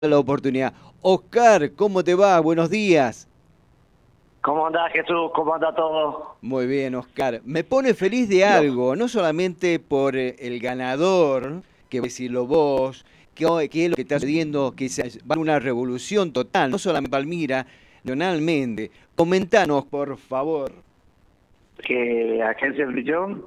la oportunidad. Oscar, ¿cómo te va? Buenos días. ¿Cómo andás, Jesús? ¿Cómo anda todo? Muy bien, Oscar. Me pone feliz de Yo. algo, no solamente por el ganador, que decirlo vos, que es lo que está sucediendo, que va a una revolución total, no solamente en Palmira, nacionalmente. Comentanos, por favor. Que Agencia El Millón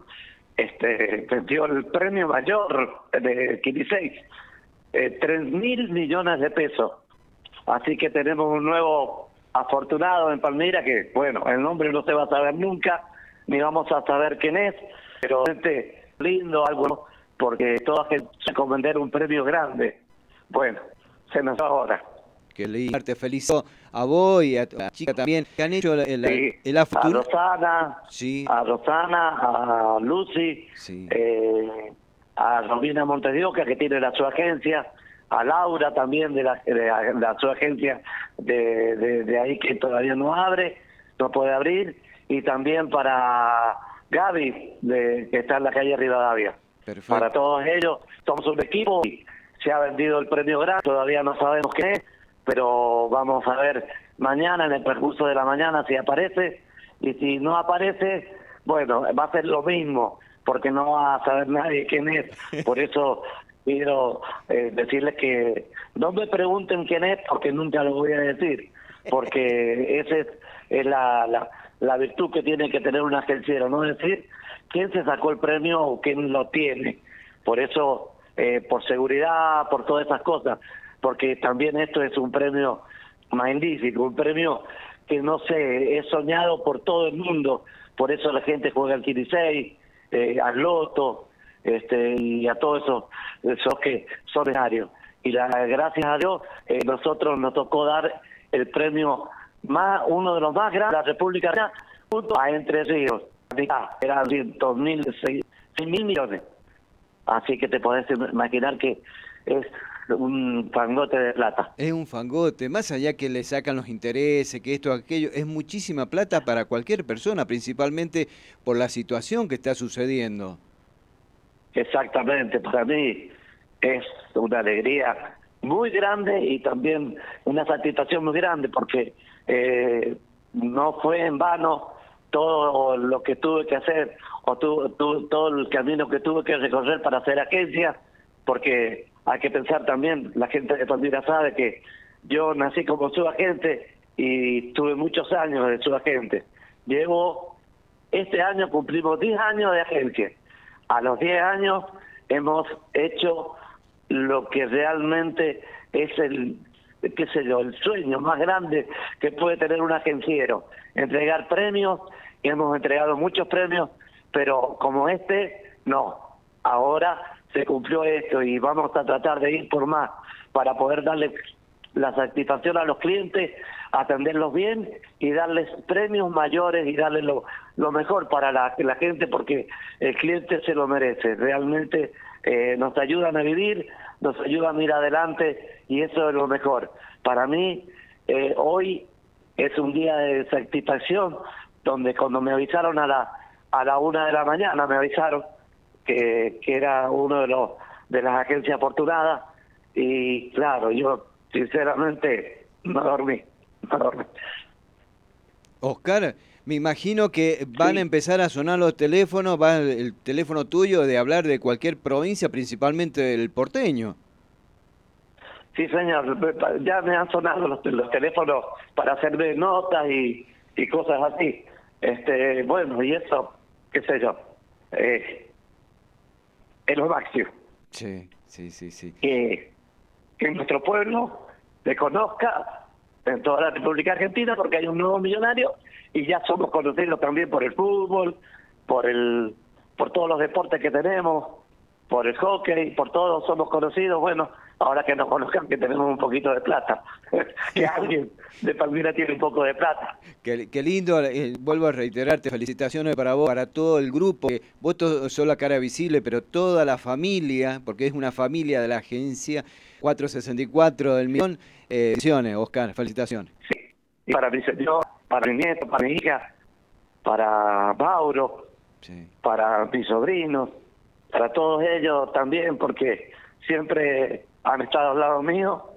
vendió el premio mayor de 16, 3.000 millones de pesos. Así que tenemos un nuevo afortunado en Palmira que, bueno, el nombre no se va a saber nunca, ni vamos a saber quién es, pero lindo algo, ¿no? Porque toda gente se vender un premio grande. Bueno, se nos va ahora. Que lindo, te felicito a vos y a tu chica también, que han hecho Sí, el a afortunado. Rosana, Sí, a Rosana, a Lucy, sí. eh, a Romina Montedioca, que tiene su agencia, a Laura también de su agencia de ahí que todavía no abre, no puede abrir, y también para Gaby, que está en la calle Rivadavia. Para Perfecto. todos ellos, somos un equipo y se ha vendido el premio grande, todavía no sabemos qué es, pero vamos a ver mañana, en el transcurso de la mañana, si aparece, y si no aparece, bueno, va a ser lo mismo, porque no va a saber nadie quién es. Por eso quiero decirles que no me pregunten quién es, porque nunca lo voy a decir, porque esa es la virtud que tiene que tener un agenciero, no decir quién se sacó el premio o quién lo tiene. Por eso, por seguridad, por todas esas cosas, porque también esto es un premio magnífico, un premio que no sé, es soñado por todo el mundo, por eso la gente juega al 16, al Loto, y a todos esos que son necesarios. Y gracias a Dios, nosotros nos tocó dar el premio uno de los más grandes de la República Argentina, junto a Entre Ríos. Eran 6.000 millones. Así que te podés imaginar que es un fangote de plata. Es un fangote, más allá que le sacan los intereses, que esto, aquello, es muchísima plata para cualquier persona, principalmente por la situación que está sucediendo. Exactamente, para mí es una alegría muy grande y también una satisfacción muy grande porque no fue en vano todo lo que tuve que hacer o todo el camino que tuve que recorrer para hacer agencia, porque hay que pensar también, la gente de Palmira sabe que yo nací como subagente y tuve muchos años de subagente. Llevo Este año cumplimos 10 años de agencia. A los 10 años hemos hecho lo que realmente es qué sé yo, el sueño más grande que puede tener un agenciero. Entregar premios, y hemos entregado muchos premios, pero como no. Ahora se cumplió esto y vamos a tratar de ir por más para poder darle la satisfacción a los clientes, atenderlos bien y darles premios mayores y darles lo mejor para la gente, porque el cliente se lo merece. Realmente nos ayudan a vivir, nos ayudan a ir adelante y eso es lo mejor. Para mí, hoy es un día de satisfacción donde cuando me avisaron a la 1 de la mañana, me avisaron que era uno de las agencias afortunadas y claro, yo sinceramente no dormí, no dormí. Oscar, me imagino que van a Sí, empezar a sonar los teléfonos, va el teléfono tuyo de hablar de cualquier provincia, principalmente del porteño. sí señor, ya me han sonado los teléfonos para hacerme notas y cosas así. Bueno, y eso, qué sé yo, es lo máximo. Sí, sí, sí, sí. Que nuestro pueblo le conozca en toda la República Argentina porque hay un nuevo millonario y ya somos conocidos también por el fútbol, por por todos los deportes que tenemos, por el hockey, por todos somos conocidos. Bueno, ahora que nos conozcan que tenemos un poquito de plata, que alguien de Palmira tiene un poco de plata. Qué lindo, vuelvo a reiterarte, felicitaciones para vos, para todo el grupo, que vos sos la cara visible, pero toda la familia, porque es una familia de la agencia 464 del Millón. Felicitaciones, Oscar, felicitaciones. Y para mi señor, para mi nieto, para mi hija, para Mauro, Sí. para mis sobrinos, para todos ellos también, porque siempre han estado al lado mío